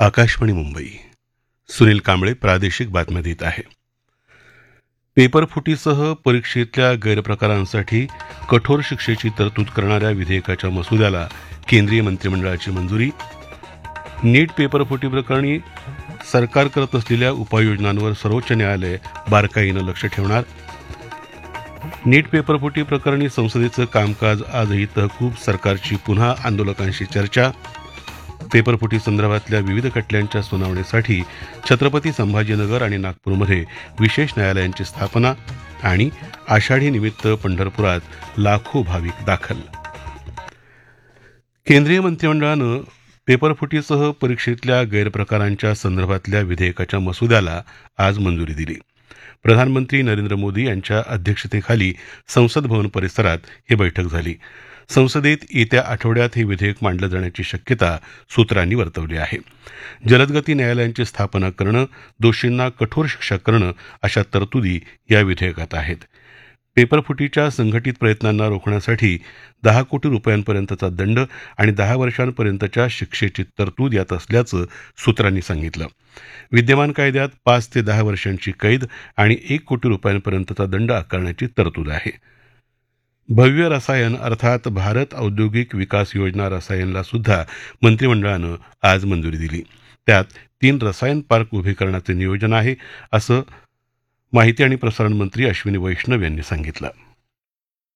आकाशवाणी मुंबई. सुनील कांबळे प्रादेशिक बातम्या देत आहे. पेपरफुटीसह परीक्षेतल्या गैरप्रकारांसाठी कठोर शिक्षेची तरतूद करणाऱ्या विधेयकाच्या मसुद्याला केंद्रीय मंत्रिमंडळाची मंजुरी. नीट पेपरफुटी प्रकरणी सरकार करत असलेल्या उपाययोजनांवर सर्वोच्च न्यायालय बारकाईनं लक्ष ठेवणार. नीट पेपरफुटी प्रकरणी संसदेचं कामकाज आजही तहकूब, सरकारची पुन्हा आंदोलकांशी चर्चा. पेपरफुटी संदर्भातल्या विविध खटल्यांच्या सुनावणीसाठी छत्रपती संभाजीनगर आणि नागपूरमध्ये विशेष न्यायालयांची स्थापना. आणि आषाढी निमित्त पंढरपुरात लाखो भाविक दाखल. केंद्रीय मंत्रिमंडळानं पेपरफुटीसह परीक्षेतल्या गैरप्रकारांच्या संदर्भातल्या विधेयकाच्या मसुद्याला आज मंजुरी दिली. प्रधानमंत्री नरेंद्र मोदी यांच्या अध्यक्षतेखाली संसद भवन परिसरात ही बैठक झाली. संसदेत येत्या आठवड्यात हे विधेयक मांडलं जाण्याची शक्यता सूत्रांनी वर्तवली आहे. जलदगती न्यायालयांची स्थापना करणं, दोषींना कठोर शिक्षा करणं अशा तरतुदी या विधेयकात आहेत. पेपरफुटीच्या संघटित प्रयत्नांना रोखण्यासाठी 10 कोटी रुपयांपर्यंतचा दंड आणि 10 वर्षांपर्यंतच्या शिक्षेची तरतूद यात असल्याचं सूत्रांनी सांगितलं. विद्यमान कायद्यात 5 ते 10 वर्षांची कैद आणि 1 कोटी रुपयांपर्यंतचा दंड आकारण्याची तरतूद आहे. भव्य रसायन अर्थात भारत औद्योगिक विकास योजना रसायनला सुद्धा मंत्रिमंडळानं आज मंजुरी दिली. त्यात 3 रसायन पार्क उभे करण्याचे नियोजन आहे, असं माहिती आणि प्रसारण मंत्री अश्विनी वैष्णव यांनी सांगितलं.